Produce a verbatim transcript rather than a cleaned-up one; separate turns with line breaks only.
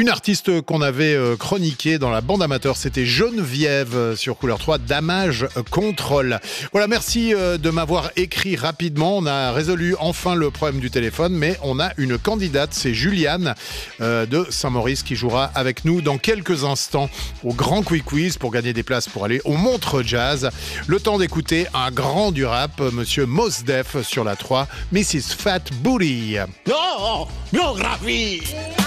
Une artiste qu'on avait chroniquée dans la bande amateur, c'était Geneviève sur Couleur trois, Damage Control. Voilà, merci de m'avoir écrit rapidement. On a résolu enfin le problème du téléphone, mais on a une candidate, c'est Juliane euh, de Saint-Maurice qui jouera avec nous dans quelques instants au Grand Quick Quiz pour gagner des places pour aller au Montreux Jazz. Le temps d'écouter un grand du rap, Monsieur Mos Def sur la trois, missus Fat Booty.
Non, biographie.